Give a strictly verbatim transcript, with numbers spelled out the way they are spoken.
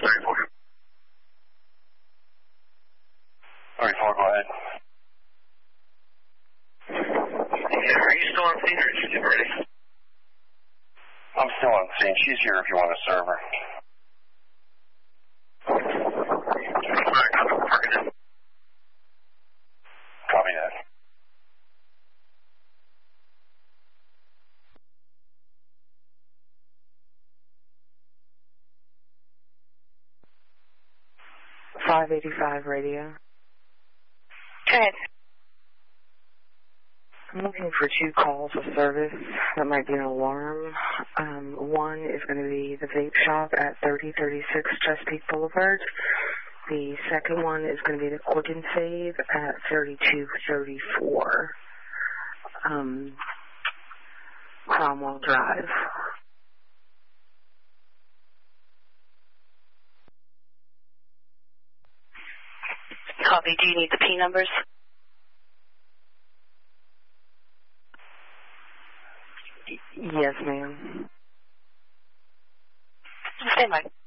sorry for you. thirty-four, go ahead. Yeah, are you still on scene or is she ready? I'm still on scene. She's here if you want to serve her. Alright, copy. Parking in. Copy that. five eighty-five radio. Go ahead. I'm looking for two calls of service. That might be an alarm. Um, one is going to be the vape shop at thirty thirty-six Chesapeake Boulevard. The second one is going to be the Quick and Save at thirty-two thirty-four um, Cromwell Drive. Copy. Do you need the P numbers? Yes, ma'am. Stand by.